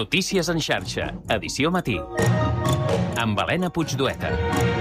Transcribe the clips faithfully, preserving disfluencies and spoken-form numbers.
Notícies en xarxa, edició matí. Amb Helena Puigdueta.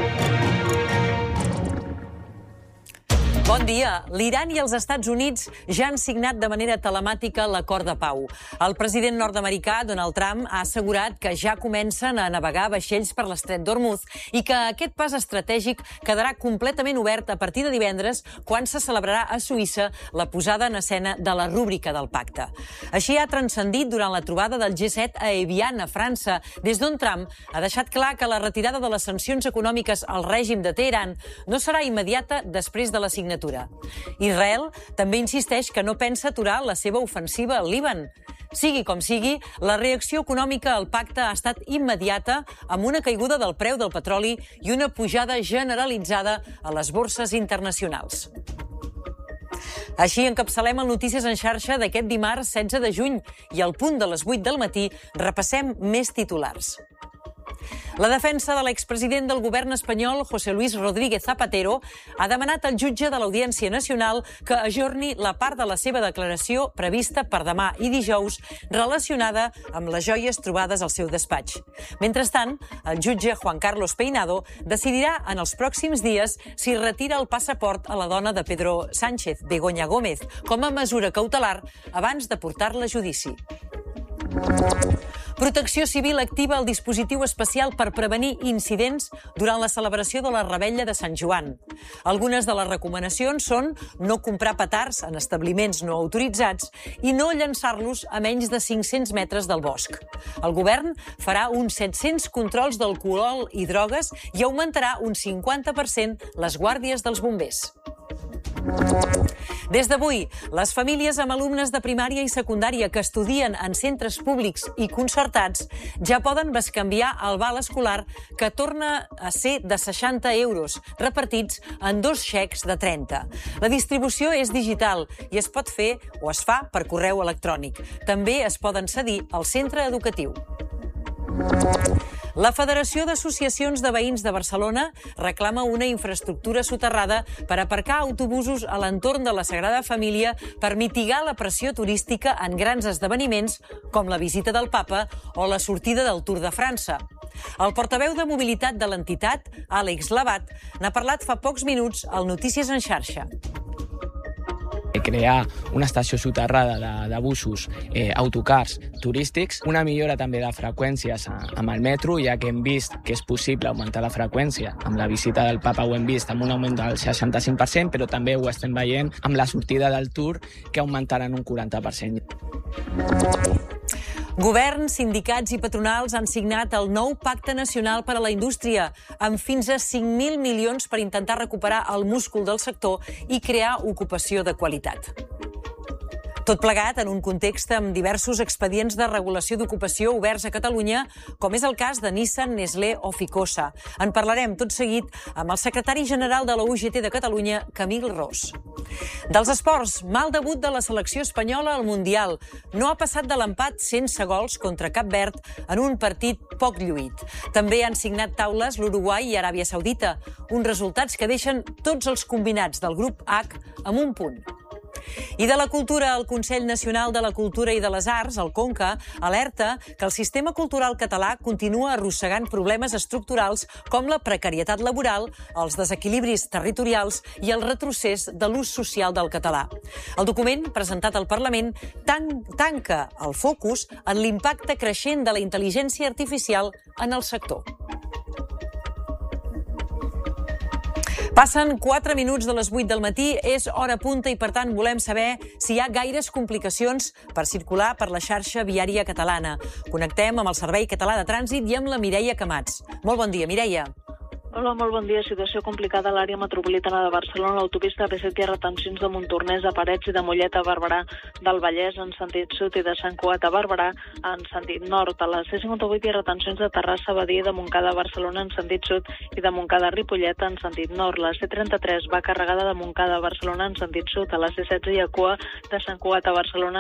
Bon dia. L'Iran i els Estats Units ja han signat de manera telemàtica l'acord de pau. El president nord-americà, Donald Trump, ha assegurat que ja comencen a navegar vaixells per l'estret d'Hormuz i que aquest pas estratègic quedarà completament obert a partir de divendres, quan se celebrarà a Suïssa la posada en escena de la rúbrica del pacte. Així ha transcendit durant la trobada del G set a Evian, a França, des d'on Trump ha deixat clar que la retirada de les sancions econòmiques al règim de Teheran no serà immediata després de la signatura. Israel també insisteix que no pensa aturar la seva ofensiva al Líban. Sigui com sigui, la reacció econòmica al pacte ha estat immediata, amb una caiguda del preu del petroli i una pujada generalitzada a les borses internacionals. Així encapçalem el Notícies en xarxa d'aquest dimarts setze de juny i al punt de les vuit del matí repassem més titulars. La defensa de l'expresident del govern espanyol, José Luis Rodríguez Zapatero, ha demanat al jutge de l'Audiència Nacional que ajorni la part de la seva declaració prevista per demà i dijous relacionada amb les joies trobades al seu despatx. Mentrestant, el jutge Juan Carlos Peinado decidirà en els pròxims dies si retira el passaport a la dona de Pedro Sánchez, Begoña Gómez, com a mesura cautelar abans de portar-la a judici. Protecció Civil activa el dispositiu especial per prevenir incidents durant la celebració de la Revetlla de Sant Joan. Algunes de les recomanacions són no comprar petards en establiments no autoritzats i no llançar-los a menys de cinc-cents metres del bosc. El govern farà uns set-cents controls d'alcohol i drogues i augmentarà un cinquanta per cent les guàrdies dels bombers. Des d'avui, les famílies amb alumnes de primària i secundària que estudien en centres públics i concertats ja poden bescanviar el val escolar, que torna a ser de seixanta euros, repartits en dos xecs de trenta. La distribució és digital i es pot fer o es fa per correu electrònic. També es poden cedir al centre educatiu. La Federació d'Associacions de Veïns de Barcelona reclama una infraestructura soterrada per aparcar autobusos a l'entorn de la Sagrada Família per mitigar la pressió turística en grans esdeveniments com la visita del Papa o la sortida del Tour de França. El portaveu de mobilitat de l'entitat, Àlex Labat, n'ha parlat fa pocs minuts al Notícies en xarxa. Crear una estació soterrada de, de busos, eh, autocars turístics, una millora també de freqüències a, amb el metro, ja que hem vist que és possible augmentar la freqüència. Amb la visita del Papa ho hem vist amb un augment del seixanta-cinc per cent, però també ho estem veient amb la sortida del Tour, que augmentaran un quaranta per cent. Governs, sindicats i patronals han signat el nou Pacte Nacional per a la Indústria, amb fins a cinc mil milions per intentar recuperar el múscul del sector i crear ocupació de qualitat. Tot plegat en un context amb diversos expedients de regulació d'ocupació oberts a Catalunya, com és el cas de Nissan, Nestlé o Ficosa. En parlarem tot seguit amb el secretari general de la U G T de Catalunya, Camil Ros. Dels esports, mal debut de la selecció espanyola al Mundial. No ha passat de l'empat sense gols contra Cap Verd en un partit poc lluït. També han signat taules l'Uruguai i Aràbia Saudita, uns resultats que deixen tots els combinats del grup H amb un punt. I de la cultura, el Consell Nacional de la Cultura i de les Arts, el CONCA, alerta que el sistema cultural català continua arrossegant problemes estructurals com la precarietat laboral, els desequilibris territorials i el retrocés de l'ús social del català. El document, presentat al Parlament, tan tanca el focus en l'impacte creixent de la intel·ligència artificial en el sector. Passen quatre minuts de les vuit del matí, és hora punta i, per tant, volem saber si hi ha gaires complicacions per circular per la xarxa viària catalana. Connectem amb el Servei Català de Trànsit i amb la Mireia Camats. Molt bon dia, Mireia. Hola, molt bon dia. Situació complicada a l'àrea metropolitana de Barcelona. L'autopista B set hi ha retencions de Montornès a Parets i de Mollet a Barberà del Vallès en sentit sud i de Sant Cugat a Barberà en sentit nord. A la C cinquanta-vuit hi ha retencions de Terrassa, Badia, de Montcada a Barcelona en sentit sud i de Montcada a Ripollet en sentit nord. La C trenta-tres va carregada de Montcada a Barcelona en sentit sud. A la C setze hi ha cua de Sant Cugat a Barcelona